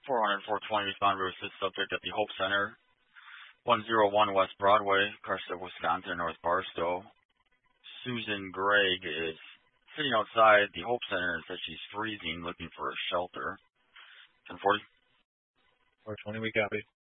400-420 respond to assist subject at the Hope Center, 101 West Broadway, Carson, Wisconsin, North Barstow. Susan Gregg is sitting outside the Hope Center and says she's freezing, looking for a shelter. 1040. 420, we copy.